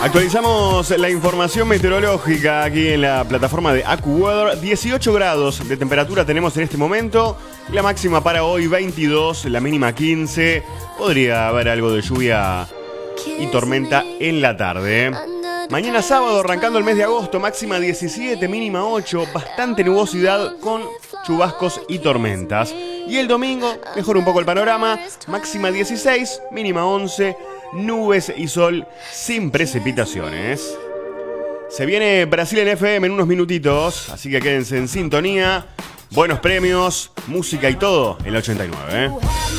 Actualizamos la información meteorológica aquí en la plataforma de AccuWeather. 18 grados de temperatura tenemos en este momento. La máxima para hoy 22, la mínima 15. Podría haber algo de lluvia y tormenta en la tarde. Mañana sábado, arrancando el mes de agosto, máxima 17, mínima 8. Bastante nubosidad con chubascos y tormentas. Y el domingo, mejora un poco el panorama. Máxima 16, mínima 11. Nubes y sol sin precipitaciones. Se viene Brasil en FM en unos minutitos, así que quédense en sintonía. Buenos premios, música y todo en el 89.